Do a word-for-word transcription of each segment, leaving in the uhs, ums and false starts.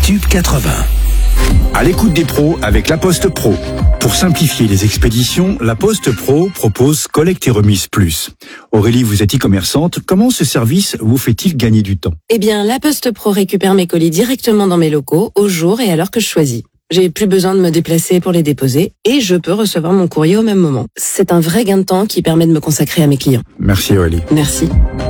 Tube quatre-vingts. À l'écoute des pros avec La Poste Pro. Pour simplifier les expéditions, La Poste Pro propose Collecte et Remise Plus. Aurélie, vous êtes e-commerçante. Comment ce service vous fait-il gagner du temps? Eh bien, La Poste Pro récupère mes colis directement dans mes locaux, au jour et à l'heure que je choisis. J'ai plus besoin de me déplacer pour les déposer et je peux recevoir mon courrier au même moment. C'est un vrai gain de temps qui permet de me consacrer à mes clients. Merci Aurélie. Merci.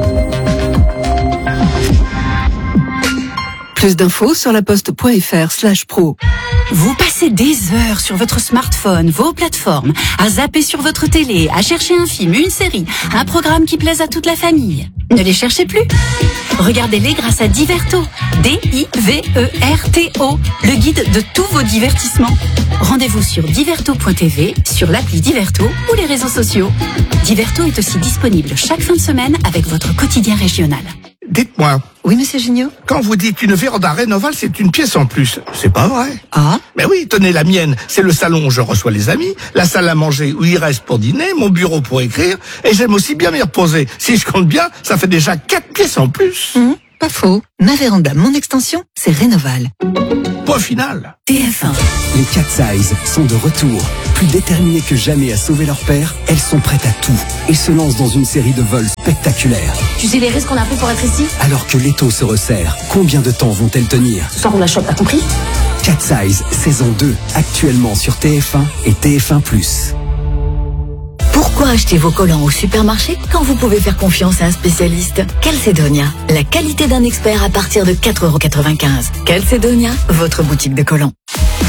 Plus d'infos sur laposte.fr slash pro. Vous passez des heures sur votre smartphone, vos plateformes, à zapper sur votre télé, à chercher un film, une série, un programme qui plaise à toute la famille. Ne les cherchez plus. Regardez-les grâce à Diverto. D I V E R T O, le guide de tous vos divertissements. Rendez-vous sur diverto point t v, sur l'appli Diverto ou les réseaux sociaux. Diverto est aussi disponible chaque fin de semaine avec votre quotidien régional. Dites-moi. Oui, monsieur Gignot? Quand vous dites une véranda Rénoval, c'est une pièce en plus. C'est pas vrai. Ah? Mais oui, tenez la mienne. C'est le salon où je reçois les amis, la salle à manger où ils restent pour dîner, mon bureau pour écrire, et j'aime aussi bien m'y reposer. Si je compte bien, ça fait déjà quatre pièces en plus. Mmh, pas faux. Ma véranda, mon extension, c'est Rénoval. Point final. T F un. Les Cat Size sont de retour. Plus déterminées que jamais à sauver leur père, elles sont prêtes à tout et se lancent dans une série de vols spectaculaires. Tu sais les risques qu'on a pris pour être ici? Alors que l'étau se resserre, combien de temps vont-elles tenir? Ce soir on la chope, t'as compris? Cat Size, saison deux, actuellement sur T F un et T F un plus. Pourquoi acheter vos collants au supermarché quand vous pouvez faire confiance à un spécialiste? Calcedonia, la qualité d'un expert à partir de quatre euros quatre-vingt-quinze. Calcedonia, votre boutique de collants.